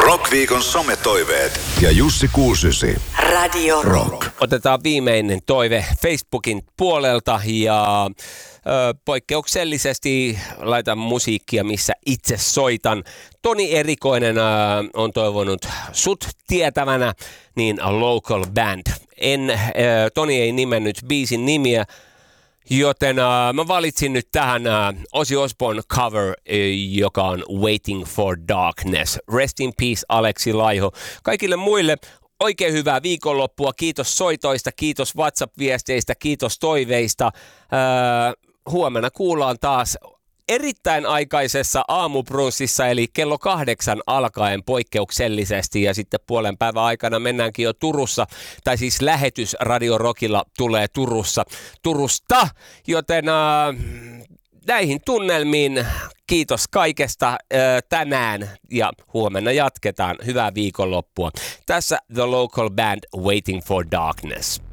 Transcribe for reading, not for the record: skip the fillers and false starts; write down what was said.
Rockviikon sometoiveet ja Jussi Kuusysi. Radio Rock. Otetaan viimeinen toive Facebookin puolelta ja poikkeuksellisesti laitan musiikkia, missä itse soitan. Toni Erikoinen on toivonut sut tietävänä, niin Local Band. Toni ei nimennyt biisin nimiä, joten mä valitsin nyt tähän Ozzy Osbourne cover, joka on Waiting for Darkness. Rest in peace, Aleksi Laiho. Kaikille muille oikein hyvää viikonloppua. Kiitos soitoista, kiitos WhatsApp-viesteistä, kiitos toiveista. Huomenna kuullaan taas erittäin aikaisessa aamubrunssissa, eli kello 8 alkaen poikkeuksellisesti, ja sitten puolen päivän aikana mennäänkin jo Turussa, tai siis lähetys Radio Rockilla tulee Turusta, joten näihin tunnelmiin kiitos kaikesta tänään, ja huomenna jatketaan. Hyvää viikonloppua. Tässä The Local Band, Waiting for Darkness.